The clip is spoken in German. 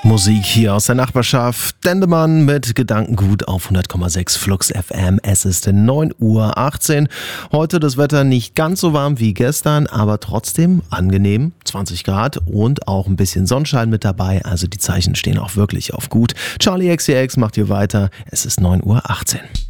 Musik hier aus der Nachbarschaft. Dendemann mit Gedankengut auf 100,6 Flux FM. Es ist 9:18 Uhr. Heute das Wetter nicht ganz so warm wie gestern, aber trotzdem angenehm. 20 Grad und auch ein bisschen Sonnenschein mit dabei. Also die Zeichen stehen auch wirklich auf gut. Charlie XCX macht hier weiter. Es ist 9:18 Uhr.